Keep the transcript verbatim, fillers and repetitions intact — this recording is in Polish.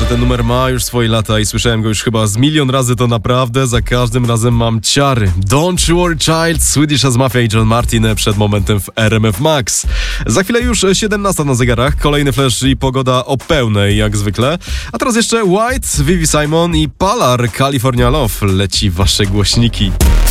że ten numer ma już swoje lata i słyszałem go już chyba z milion razy, to naprawdę za każdym razem mam ciary. Don't You Worry Child, Swedish as Mafia i John Martin przed momentem w R M F Max. Za chwilę już siedemnasta na zegarach, kolejny flash i pogoda o pełnej jak zwykle. A teraz jeszcze White, Vivi Simon i Palar, California Love leci w wasze głośniki.